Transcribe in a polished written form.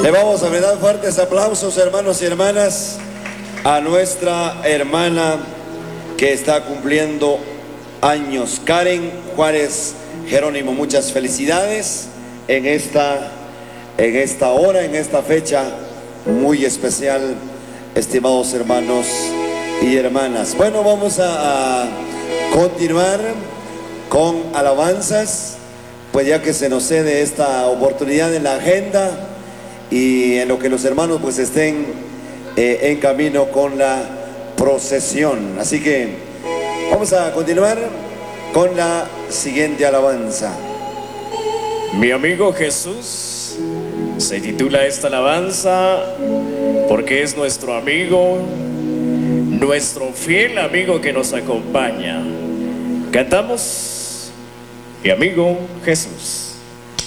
Le vamos a brindar fuertes aplausos, hermanos y hermanas, a nuestra hermana que está cumpliendo años, Karen Juárez Jerónimo. Muchas felicidades en esta hora, en esta fecha muy especial, estimados hermanos y hermanas. Bueno, vamos a continuar con alabanzas, pues ya que se nos cede esta oportunidad en la agenda y en lo que los hermanos pues estén en camino con la procesión. Así que vamos a continuar con la siguiente alabanza. Mi amigo Jesús, se titula esta alabanza porque es nuestro amigo, nuestro fiel amigo que nos acompaña. Cantamos Mi amigo Jesús.